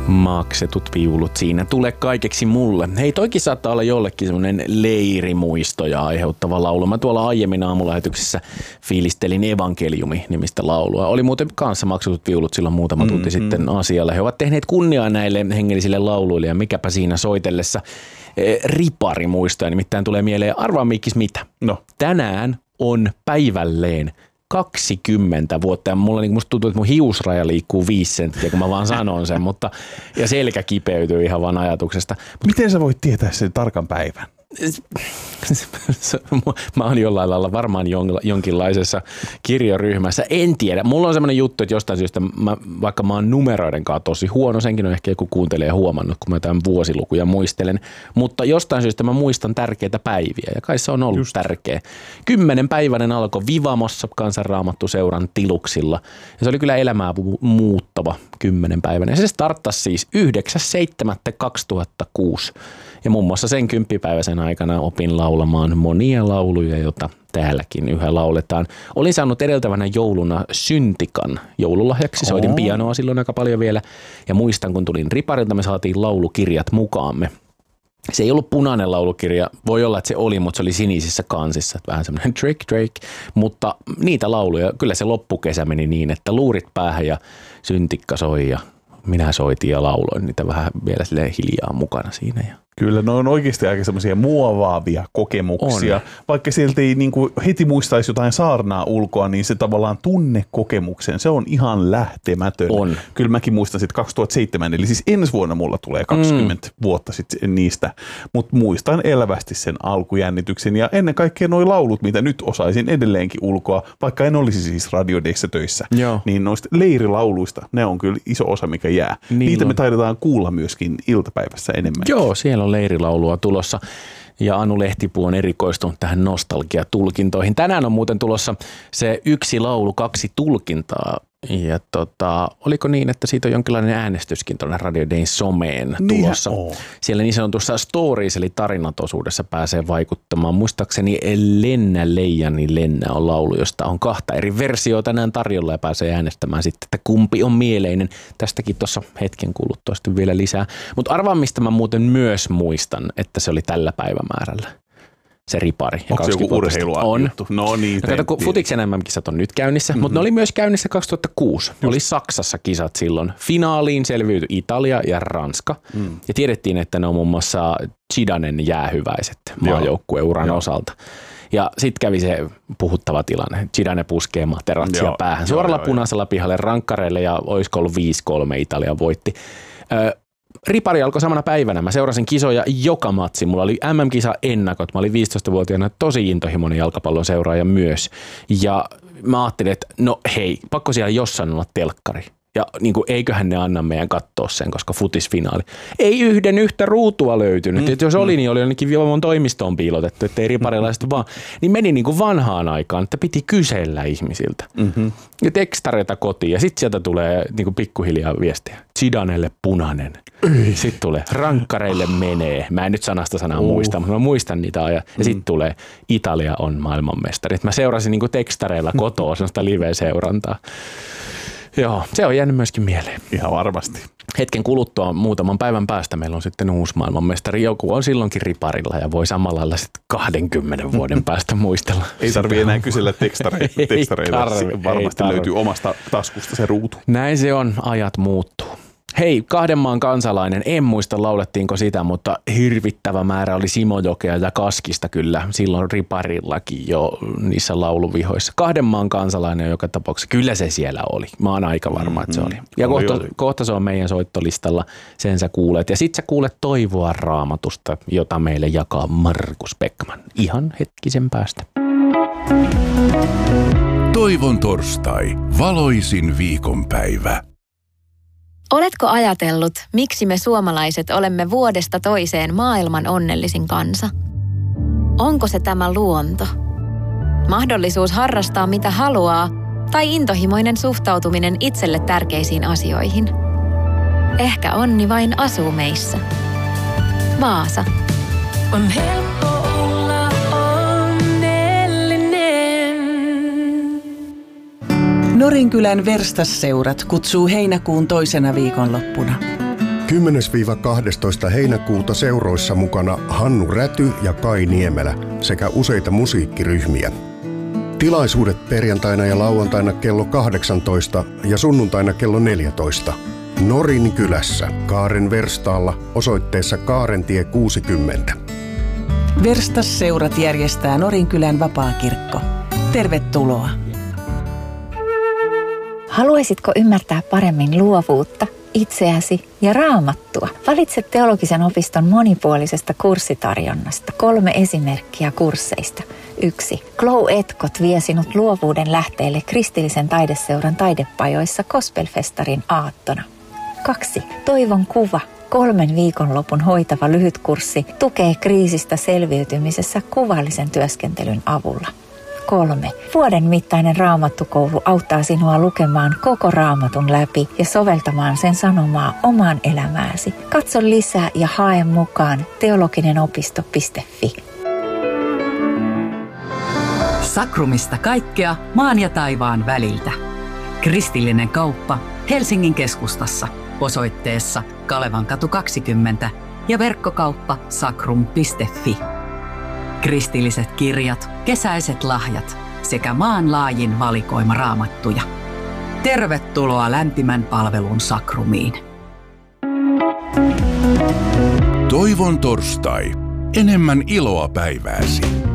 Maksetut viulut siinä. Tule kaikeksi mulle. Hei, toikin saattaa olla jollekin semmoinen leirimuistoja aiheuttava laulu. Mä tuolla aiemmin aamulähetyksessä fiilistelin Evankeliumi-nimistä laulua. Oli muuten kanssa Maksetut viulut silloin muutama tunti sitten asialle. He ovat tehneet kunniaa näille hengellisille lauluille ja mikäpä siinä soitellessa riparimuistoja. Nimittäin tulee mieleen, arvaa Mikkis mitä? No. Tänään on päivälleen 20 vuotta ja musta tuntuu, että mun hiusraja liikkuu 5 senttiä, kun mä vaan sanon sen, ja selkä kipeytyy ihan vaan ajatuksesta. Miten sä voit tietää sen tarkan päivän? Mä oon jollain lailla varmaan jonkinlaisessa kirjoryhmässä. En tiedä. Mulla on semmoinen juttu, että jostain syystä, vaikka mä oon numeroiden kanssa tosi huono, senkin on ehkä joku kuuntelija huomannut, kun mä jotain vuosilukuja muistelen, mutta jostain syystä mä muistan tärkeitä päiviä ja kai se on ollut tärkeä. 10-päiväinen alkoi Vivamossa Kansanraamattuseuran tiluksilla ja se oli kyllä elämää muuttava 10-päiväinen. Se starttasi siis 9.7.2006 ja muun muassa sen 10-päiväisen aikana opin laulamaan monia lauluja, joita täälläkin yhä lauletaan. Olin saanut edeltävänä jouluna syntikan joululahjaksi. Soitin pianoa silloin aika paljon vielä ja muistan, kun tulin riparilta, me saatiin laulukirjat mukaamme. Se ei ollut punainen laulukirja, voi olla, että se oli, mutta se oli sinisissä kansissa, vähän semmoinen Drake, mutta niitä lauluja, kyllä se loppukesä meni niin, että luurit päähän ja syntikka soi ja minä soitin ja lauloin niitä vähän vielä silleen hiljaa mukana siinä. Kyllä, ne on oikeasti aika semmoisia muovaavia kokemuksia. On. Vaikka sieltä ei niin kuin heti muistaisi jotain saarnaa ulkoa, niin se tavallaan tunnekokemuksen, se on ihan lähtemätön. On. Kyllä mäkin muistan sitten 2007, eli siis ensi vuonna mulla tulee 20 vuotta sitten niistä. Mutta muistan elävästi sen alkujännityksen ja ennen kaikkea nuo laulut, mitä nyt osaisin edelleenkin ulkoa, vaikka en olisi siis radiodeissa töissä. Joo. Niin noista leirilauluista, ne on kyllä iso osa, mikä jää. Niin niitä me taidetaan kuulla myöskin iltapäivässä enemmän. Joo, siellä on leirilaulua tulossa ja Anu Lehtipuu on erikoistunut tähän nostalgiatulkintoihin. Tänään on muuten tulossa se 1 laulu, 2 tulkintaa ja oliko niin, että siitä on jonkinlainen äänestyskin tuonne Radio Dayn someen tulossa. Siellä niin sanotussa stories eli tarinatosuudessa pääsee vaikuttamaan. Muistaakseni Lennä Leijani Lennä on laulu, josta on 2 eri versioita tänään tarjolla ja pääsee äänestämään sitten, että kumpi on mieleinen. Tästäkin tuossa hetken kuluttua sitten vielä lisää. Mutta arvaa, mistä mä muuten myös muistan, että se oli tällä päivämäärällä. Se ripari. Onko se joku urheiluajuttu? No niin. Kato, futiksen MM-kisat on nyt käynnissä, mutta ne oli myös käynnissä 2006. Oli Saksassa kisat silloin. Finaaliin selviytyi Italia ja Ranska. Ja tiedettiin, että ne on muun muassa Zidanen jäähyväiset maajoukkueuran osalta. Ja sitten kävi se puhuttava tilanne. Zidane puskee Materazia päähän. Suoralla punaisella pihalle rankkareille ja olisiko ollut 5-3 Italia voitti. Ripari alkoi samana päivänä. Mä seurasin kisoja joka matsi. Mulla oli MM-kisa ennakot. Mä olin 15-vuotiaana tosi intohimoinen jalkapallon seuraaja myös. Ja mä ajattelin, että no hei, pakko siellä jossain olla telkkari. Ja niin kuin, eiköhän ne anna meidän katsoa sen, koska futisfinaali. Ei yhtä ruutua löytynyt. Että jos oli, niin oli ainakin Vivamon toimistoon piilotettu, ettei riparilaiset vaan. Niin meni niin kuin vanhaan aikaan, että piti kysellä ihmisiltä. Ja tekstareita kotiin. Ja sitten sieltä tulee niin kuin pikkuhiljaa viestiä. Zidanelle punainen. Sitten tulee rankkareille menee. Mä en nyt sanasta sanaa muista, mutta mä muistan niitä ajat. Ja sitten tulee Italia on maailmanmestari. Mä seurasin niin kuin tekstareilla kotoa sellaista live-seurantaa. Joo, se on jäänyt myöskin mieleen. Ihan varmasti. Hetken kuluttua muutaman päivän päästä meillä on sitten uusi maailmanmestari. Joku on silloinkin riparilla ja voi samalla lailla sitten 20 vuoden päästä muistella. Ei tarvitse enää kysellä tekstareita. Varmasti löytyy omasta taskusta se ruutu. Näin se on, ajat muuttuu. Hei, 2 maan kansalainen, en muista laulettiinko sitä, mutta hirvittävä määrä oli Simojokea ja Kaskista kyllä silloin riparillakin jo niissä lauluvihoissa. 2 maan kansalainen joka tapauksessa, kyllä se siellä oli. Mä oon aika varma, että se oli. Ja kohta se on meidän soittolistalla, sen sä kuulet. Ja sit sä kuulet Toivoa Raamatusta, jota meille jakaa Markus Beckman ihan hetkisen päästä. Toivon torstai, valoisin viikonpäivä. Oletko ajatellut, miksi me suomalaiset olemme vuodesta toiseen maailman onnellisin kansa? Onko se tämä luonto? Mahdollisuus harrastaa mitä haluaa tai intohimoinen suhtautuminen itselle tärkeisiin asioihin? Ehkä onni vain asuu meissä. Vaasa. On helppo olla onnellinen. Norinkylän verstasseurat kutsuu heinäkuun 2. viikonloppuna. 10-12 heinäkuuta seuroissa mukana Hannu Räty ja Kai Niemelä sekä useita musiikkiryhmiä. Tilaisuudet perjantaina ja lauantaina kello 18 ja sunnuntaina kello 14. Norin kylässä, Kaaren Verstaalla, osoitteessa Kaarentie 60. Verstas-seurat järjestää Norinkylän vapaakirkko. Tervetuloa! Haluaisitko ymmärtää paremmin luovuutta, itseäsi ja Raamattua? Valitse teologisen opiston monipuolisesta kurssitarjonnasta 3 esimerkkiä kursseista. 1. Glow Etkot vie sinut luovuuden lähteelle kristillisen taideseuran taidepajoissa Gospelfestarin aattona. 2. Toivon kuva. 3 viikonlopun hoitava lyhytkurssi tukee kriisistä selviytymisessä kuvallisen työskentelyn avulla. 3. Vuoden mittainen raamattukoulu auttaa sinua lukemaan koko raamatun läpi ja soveltamaan sen sanomaa omaan elämääsi. Katso lisää ja hae mukaan teologinenopisto.fi. Sakrumista kaikkea maan ja taivaan väliltä. Kristillinen kauppa Helsingin keskustassa osoitteessa Kalevankatu 20 ja verkkokauppa sakrum.fi. Kristilliset kirjat, kesäiset lahjat sekä maanlaajin valikoima raamattuja. Tervetuloa lämpimän palvelun Sakrumiin. Toivon torstai. Enemmän iloa päivääsi.